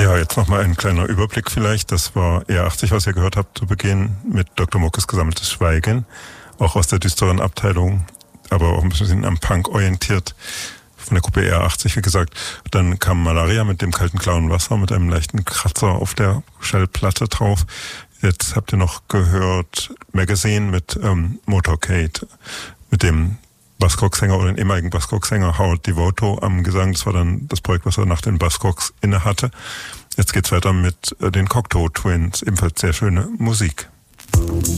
Ja, jetzt nochmal ein kleiner Überblick vielleicht. Das war ER80, was ihr gehört habt zu Beginn, mit Dr. Muckes Gesammeltes Schweigen. Auch aus der düsteren Abteilung, aber auch ein bisschen am Punk orientiert. Von der Gruppe ER80, wie gesagt. Dann kam Malaria mit dem kalten, klaren Wasser, mit einem leichten Kratzer auf der Schallplatte drauf. Jetzt habt ihr noch gehört Magazine mit Motorcade, mit dem Buzzcocks-Sänger oder den ehemaligen Buzzcocks-Sänger Howard Devoto am Gesang. Das war dann das Projekt, was er nach den Buzzcocks inne hatte. Jetzt geht's weiter mit den Cocteau Twins, ebenfalls sehr schöne Musik.